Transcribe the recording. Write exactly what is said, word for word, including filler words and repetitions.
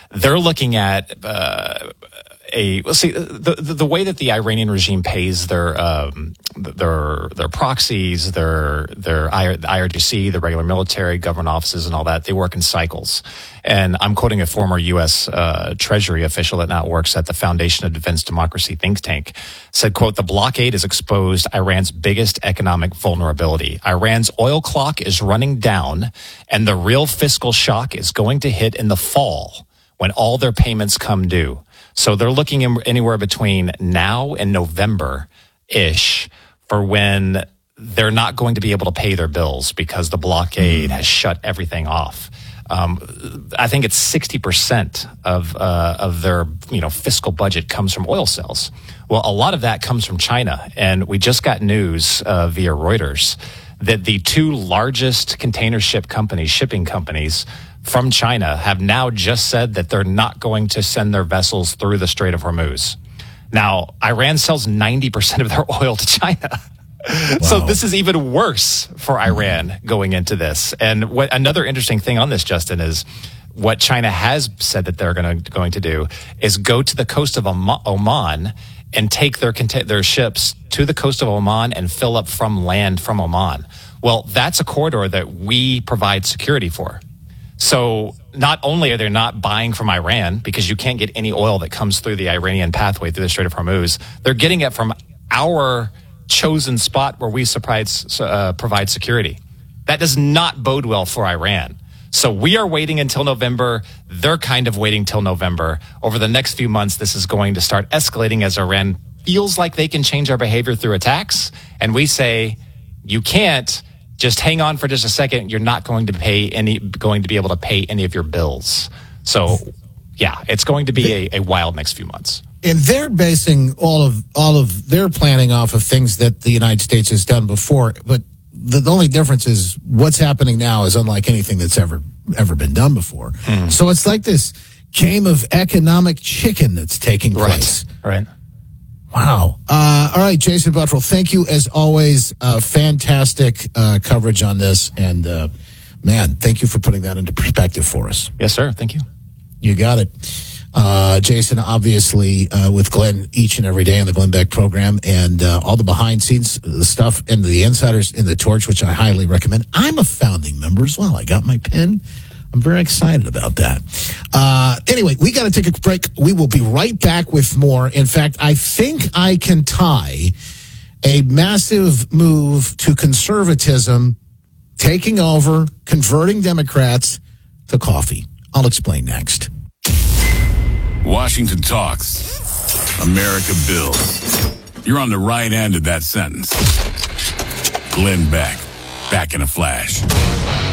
they're looking at uh, a let's see the, the the way that the Iranian regime pays their um, their their proxies, their their I R G C, the regular military, government offices, and all that. They work in cycles. And I'm quoting a former U S uh, Treasury official that now works at the Foundation of Defense Democracy think tank. Said, quote, "The blockade has exposed Iran's biggest economic vulnerability. Iran's oil clock is running down, and the real fiscal shock is going to hit in the fall when all their payments come due." So they're looking in anywhere between now and November-ish for when they're not going to be able to pay their bills because the blockade has shut everything off. Um, I think it's sixty percent of uh, of their you know fiscal budget comes from oil sales. Well, a lot of that comes from China, and we just got news uh, via Reuters that the two largest container ship companies, shipping companies from China, have now just said that they're not going to send their vessels through the Strait of Hormuz. Now, Iran sells ninety percent of their oil to China. Wow. So this is even worse for Iran going into this. And what another interesting thing on this, Justin, is what China has said that they're going to going to do is go to the coast of Oman and take their their ships to the coast of Oman and fill up from land from Oman. Well, that's a corridor that we provide security for. So not only are they not buying from Iran because you can't get any oil that comes through the Iranian pathway through the Strait of Hormuz, they're getting it from our chosen spot where we provide, uh, provide security. That does not bode well for Iran. So we are waiting until November. They're kind of waiting till November. Over the next few months, this is going to start escalating as Iran feels like they can change our behavior through attacks. And we say, you can't. Just hang on for just a second. You're not going to pay any, going to be able to pay any of your bills. So, yeah, it's going to be a, a wild next few months. And they're basing all of all of their planning off of things that the United States has done before. But the, the only difference is what's happening now is unlike anything that's ever ever been done before. Mm. So it's like this game of economic chicken that's taking place. Right. Right. Wow. Uh, all right, Jason Buttrill, thank you as always. Uh, fantastic uh, coverage on this. And, uh, man, thank you for putting that into perspective for us. Yes, sir. Thank you. You got it. Uh, Jason, obviously, uh, with Glenn each and every day on the Glenn Beck program and uh, all the behind-scenes stuff and the insiders in the Torch, which I highly recommend. I'm a founding member as well. I got my pin. I'm very excited about that. Uh, anyway, we got to take a break. We will be right back with more. In fact, I think I can tie a massive move to conservatism taking over, converting Democrats to coffee. I'll explain next. Washington talks. America builds. You're on the right end of that sentence. Glenn Beck, back in a flash.